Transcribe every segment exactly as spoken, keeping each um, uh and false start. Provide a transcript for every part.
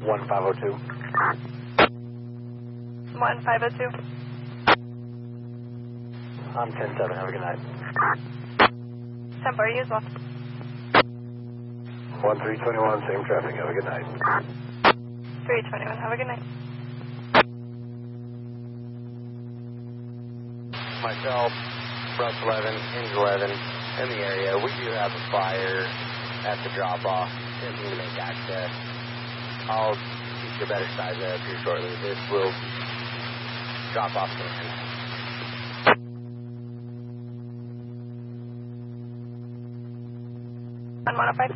one five oh two. one five oh two. I'm ten seven, have a good night. ten four, you as well. one three twenty-one, same traffic, have a good night. three twenty-one, have a good night. Myself, Russ eleven, Hinge eleven, in the area. We do have a fire at the drop-off, attempting to make access. I'll keep you a better size up here shortly. This will drop off soon. one one oh five.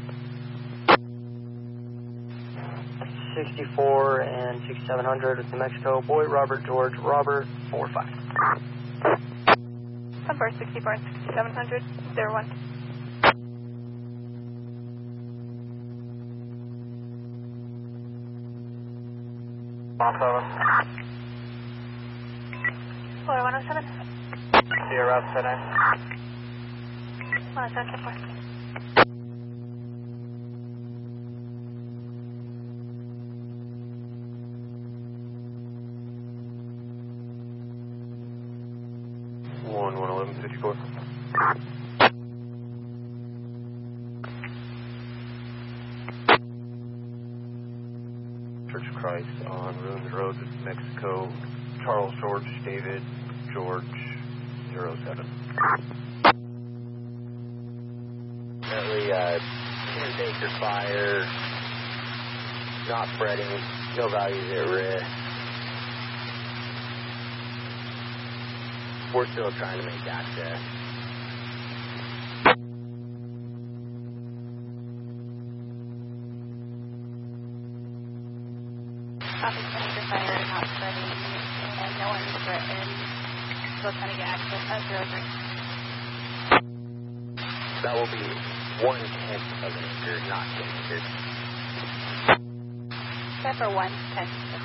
sixty-four and sixty-seven hundred with New Mexico. Boy, Robert, George, Robert, four five. ten four, sixty-four and sixty-seven hundred, zero one. one seven. four one oh seven. Sierra seven. one oh seven, ten four. one one eleven fifty-four. Church of Christ on Ruins Road, Mexico. Charles, George, David, George, zero seven. Apparently, uh, ten acre fire, not spreading, no values at risk. We're still trying to make access. Copy, ten acre fire, not spreading, and no one threatened. Still trying to get access at zero three. That will be one tenth of an acre, not ten acres. Except for one tenth